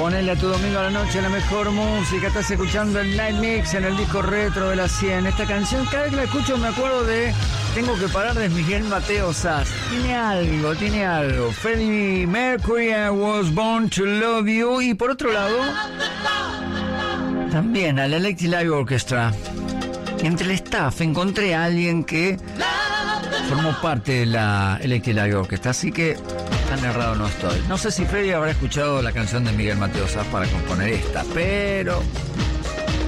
Ponele a tu domingo a la noche la mejor música. Estás escuchando el Night Mix en el disco retro de la 100. Esta canción, cada vez que la escucho me acuerdo de Tengo que parar de Miguel Mateo Sass. Tiene algo. Freddie Mercury, I Was Born to Love You. Y por otro lado, también al Electric Light Orchestra. Entre el staff encontré a alguien que formó parte de la Electric Light Orchestra, así que tan errado no estoy. No sé si Freddy habrá escuchado la canción de Miguel Mateo Sass para componer esta, pero